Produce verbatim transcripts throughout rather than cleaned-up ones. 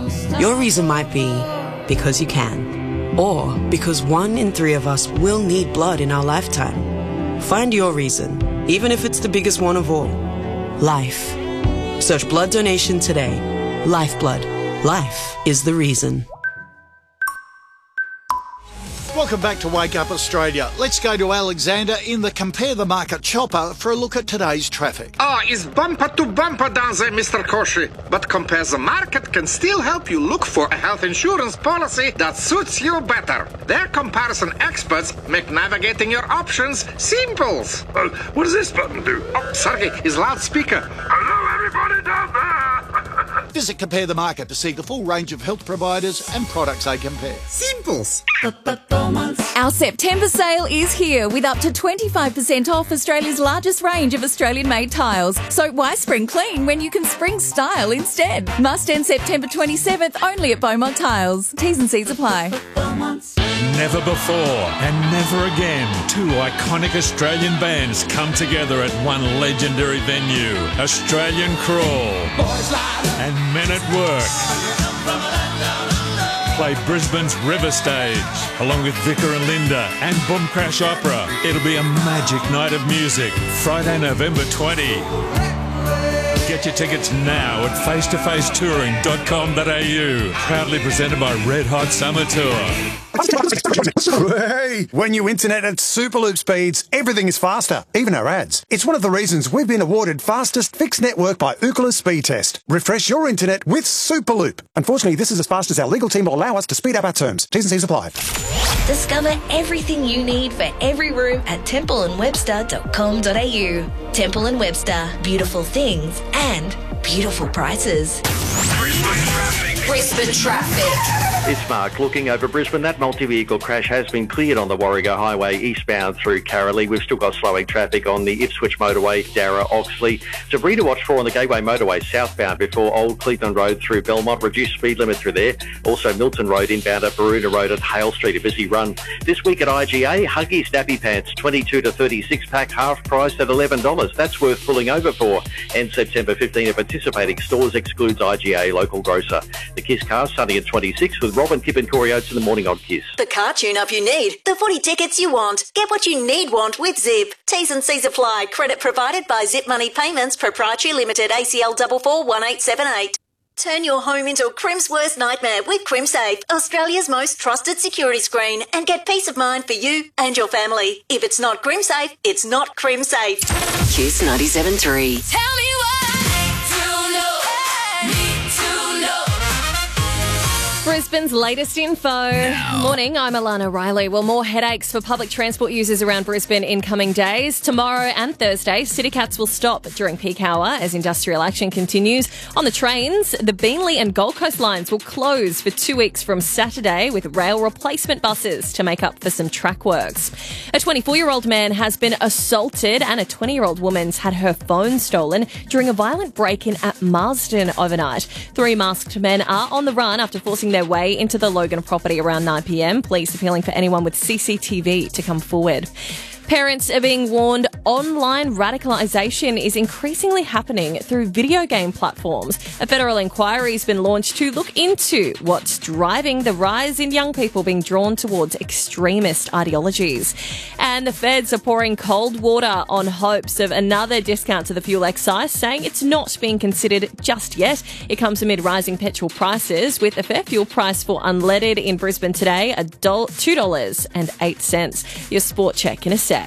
Your reason might be because you can, or because one in three of us will need blood in our lifetime. Find your reason, even if it's the biggest one of all. Life. Search blood donation today. Lifeblood. Life is the reason. Welcome back to Wake Up Australia. Let's go to Alexander in the Compare the Market chopper for a look at today's traffic. Ah, it's bumper to bumper down there, Mister Koshi. But Compare the Market can still help you look for a health insurance policy that suits you better. Their comparison experts make navigating your options simple. Uh, what does this button do? Oh, Sergey, his loudspeaker. Hello, everybody down there. Visit Compare the Market to see the full range of health providers and products they compare. Simples. Our September sale is here with up to twenty-five percent off Australia's largest range of Australian-made tiles. So why spring clean when you can spring style instead? Must end September twenty-seventh only at Beaumont Tiles. T's and C's apply. Never before and never again, two iconic Australian bands come together at one legendary venue. Australian Crawl and Men at Work play Brisbane's River Stage, along with Vicar and Linda and Boom Crash Opera. It'll be a magic night of music, Friday, November twentieth. Get your tickets now at face to face touring dot com dot a u. Proudly presented by Red Hot Summer Tour. Hey, when you internet at Superloop speeds, everything is faster, even our ads. It's one of the reasons we've been awarded fastest fixed network by Ookla Speed Test. Refresh your internet with Superloop. Unfortunately, this is as fast as our legal team will allow us to speed up our terms. T's and C's apply. Discover everything you need for every room at temple and webster dot com dot a u. Temple and Webster, beautiful things and beautiful prices. Brisbane traffic. Brisbane traffic. It's Mark looking over Brisbane. That multi-vehicle crash has been cleared on the Warrego Highway eastbound through Carralee. We've still got slowing traffic on the Ipswich Motorway, Darra, Oxley. Debris to watch for on the Gateway Motorway southbound before Old Cleveland Road through Belmont. Reduced speed limit through there. Also Milton Road inbound at Baroona Road at Hale Street, a busy run. This week at I G A, Huggies Nappy Pants, twenty-two to thirty-six pack, half priced at eleven dollars. That's worth pulling over for. And September fifteenth at participating stores, excludes I G A local grocer. The Kiss car starting at twenty-six with Robin, Kip and Corey Oates in the morning on Kiss. The car tune-up you need. The footy tickets you want. Get what you need want with Zip. T's and C's apply. Credit provided by Zip Money Payments Proprietary Limited, A C L four four one eight seven eight. Turn your home into a Crim's worst nightmare with CrimSafe, Australia's most trusted security screen, and get peace of mind for you and your family. If it's not CrimSafe, it's not CrimSafe. Kiss ninety-seven point three. Tell me what to know. Need to know. Brisbane's latest info. Now. Morning, I'm Alana Riley. Well, more headaches for public transport users around Brisbane in coming days. Tomorrow and Thursday, City Cats will stop during peak hour as industrial action continues. On the trains, the Beenleigh and Gold Coast lines will close for two weeks from Saturday with rail replacement buses to make up for some track works. A twenty-four-year-old man has been assaulted and a twenty-year-old woman's had her phone stolen during a violent break-in at Marsden overnight. Three masked men are on the run after forcing their way into the Logan property around nine p.m. Police appealing for anyone with C C T V to come forward. Parents are being warned online radicalisation is increasingly happening through video game platforms. A federal inquiry has been launched to look into what's driving the rise in young people being drawn towards extremist ideologies. And the feds are pouring cold water on hopes of another discount to the fuel excise, saying it's not being considered just yet. It comes amid rising petrol prices, with a fair fuel price for unleaded in Brisbane today at two dollars and eight cents. Your sport check in a sec.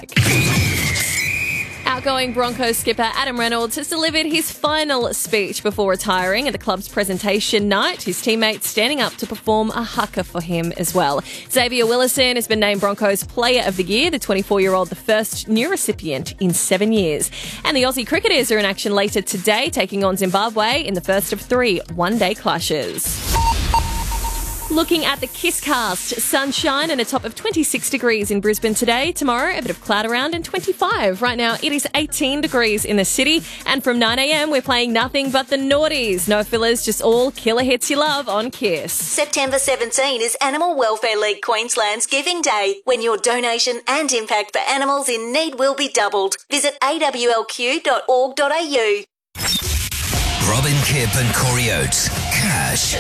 Outgoing Broncos skipper Adam Reynolds has delivered his final speech before retiring at the club's presentation night. His teammates standing up to perform a haka for him as well. Xavier Willison has been named Broncos Player of the Year, the twenty-four-year-old, the first new recipient in seven years. And the Aussie cricketers are in action later today, taking on Zimbabwe in the first of three one-day clashes. Looking at the Kisscast, sunshine and a top of twenty-six degrees in Brisbane today. Tomorrow, a bit of cloud around and twenty-five. Right now, it is eighteen degrees in the city. And from nine a.m, we're playing nothing but the noughties. No fillers, just all killer hits you love on Kiss. September seventeenth is Animal Welfare League Queensland's Giving Day, when your donation and impact for animals in need will be doubled. Visit a w l q dot org dot a u. Robin, Kip and Corey Oates. Cash.